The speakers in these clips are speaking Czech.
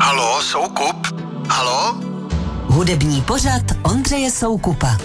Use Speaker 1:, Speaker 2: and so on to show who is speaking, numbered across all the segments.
Speaker 1: Haló, Soukup? Haló?
Speaker 2: Hudební pořad Ondřeje Soukupa.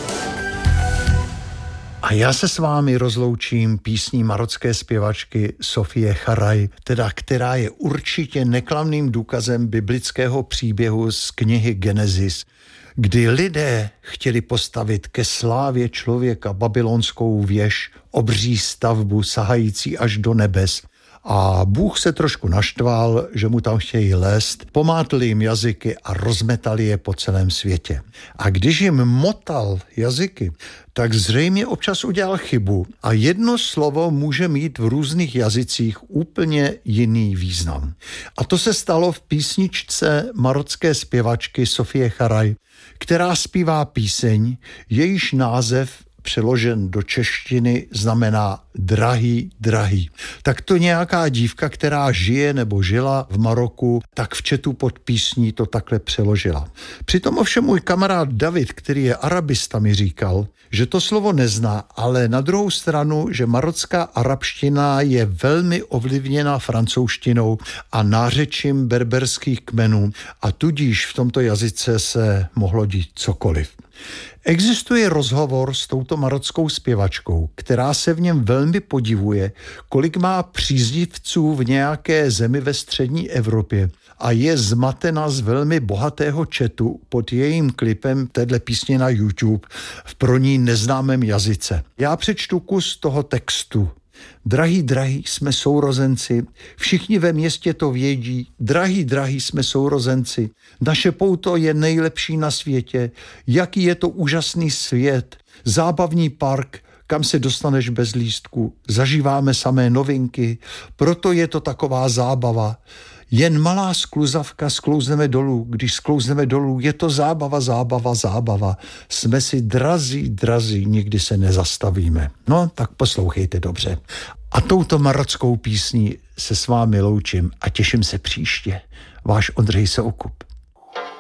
Speaker 3: A já se s vámi rozloučím písní marocké zpěvačky Sofie Charaj, která je určitě neklamným důkazem biblického příběhu z knihy Genesis, kdy lidé chtěli postavit ke slávě člověka babylonskou věž, obří stavbu sahající až do nebes. A Bůh se trošku naštval, že mu tam chtějí lézt, pomátl jim jazyky a rozmetali je po celém světě. A když jim motal jazyky, tak zřejmě občas udělal chybu a jedno slovo může mít v různých jazycích úplně jiný význam. A to se stalo v písničce marocké zpěvačky Sofie Charaj, která zpívá píseň, jejíž název přeložen do češtiny znamená drahý, drahý. Tak to nějaká dívka, která žije nebo žila v Maroku, tak v chatu pod písní to takhle přeložila. Přitom ovšem můj kamarád David, který je arabista, mi říkal, že to slovo nezná, ale na druhou stranu, že marocká arabština je velmi ovlivněna francouzštinou a nářečím berberských kmenů a tudíž v tomto jazyce se mohlo dít cokoliv. Existuje rozhovor s touto marockou zpěvačkou, která se v něm velmi podivuje, kolik má příznivců v nějaké zemi ve střední Evropě a je zmatena z velmi bohatého chatu pod jejím klipem téhle písně na YouTube v pro ní neznámém jazyce. Já přečtu kus toho textu. Drahý, drahý, jsme sourozenci, všichni ve městě to vědí, drahý, drahý, jsme sourozenci, naše pouto je nejlepší na světě, jaký je to úžasný svět, zábavní park, kam se dostaneš bez lístku, zažíváme samé novinky, proto je to taková zábava. Jen malá skluzavka, sklouzneme dolů, když sklouzneme dolů, je to zábava, zábava, zábava. Jsme si drazí, drazí, nikdy se nezastavíme. No, tak poslouchejte dobře. A touto marockou písní se s vámi loučím a těším se příště. Váš Ondřej Soukup.